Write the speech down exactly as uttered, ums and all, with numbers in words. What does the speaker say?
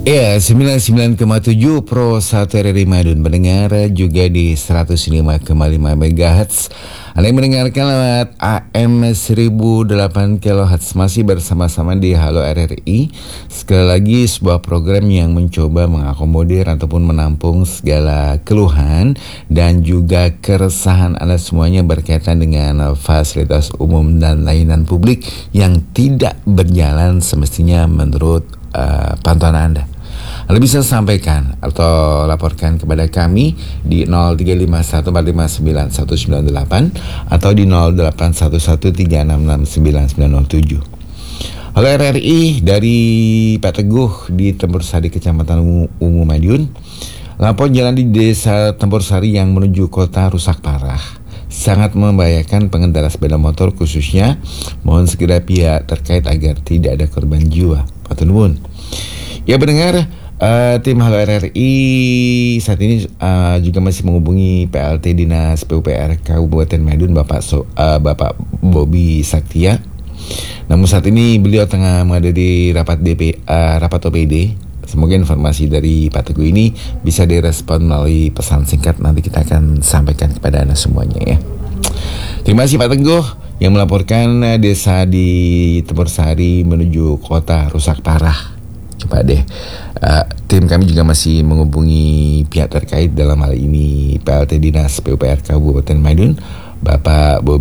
Ya, sembilan puluh sembilan koma tujuh Pro satu R R I Madiun, mendengar juga di seratus lima koma lima megahertz. Anda yang mendengarkan lewat A M seribu delapan kilohertz, masih bersama-sama di Halo R R I. Sekali lagi, sebuah program yang mencoba mengakomodir ataupun menampung segala keluhan dan juga keresahan Anda semuanya berkaitan dengan fasilitas umum dan layanan publik yang tidak berjalan semestinya menurut uh, pantauan Anda. Anda bisa sampaikan atau laporkan kepada kami di nol tiga lima satu empat lima sembilan satu sembilan delapan atau di nol delapan satu satu tiga enam enam sembilan sembilan nol tujuh. Halo R R I dari Pak Teguh di Tempur Sari, Kecamatan Ungu, Madiun. Lampu jalan di Desa Tempur Sari yang menuju kota rusak parah, sangat membahayakan pengendara sepeda motor khususnya. Mohon segera pihak terkait agar tidak ada korban jiwa. Matur nuwun. Ya, pendengar, Uh, tim Halo R R I saat ini uh, juga masih menghubungi P L T Dinas P U P R Kabupaten Madiun, Bapak so, uh, Bapak Bobi Saktia. Namun saat ini beliau tengah menghadiri rapat D P, uh, rapat O P D. Semoga informasi dari Pak Teguh ini bisa direspon melalui pesan singkat. Nanti kita akan sampaikan kepada Anda semuanya, ya. Terima kasih Pak Teguh yang melaporkan uh, desa di Tempur Sari menuju kota rusak parah. Coba deh, uh, tim kami juga masih menghubungi pihak terkait, dalam hal ini P L T Dinas P U P R Kabupaten Madiun, Bapak Bobi